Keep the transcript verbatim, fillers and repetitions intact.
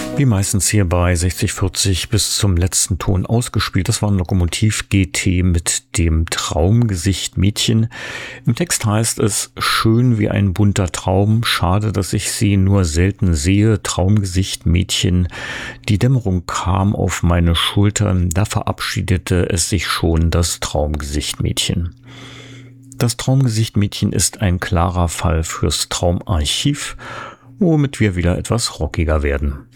Wie meistens hier bei sechzig vierzig bis zum letzten Ton ausgespielt. Das war ein Lokomotiv G T mit dem Traumgesicht Mädchen. Im Text heißt es: Schön wie ein bunter Traum, schade, dass ich sie nur selten sehe. Traumgesicht Mädchen, die Dämmerung kam auf meine Schultern, da verabschiedete es sich schon, das Traumgesicht Mädchen. Das Traumgesicht Mädchen ist ein klarer Fall fürs Traumarchiv, womit wir wieder etwas rockiger werden.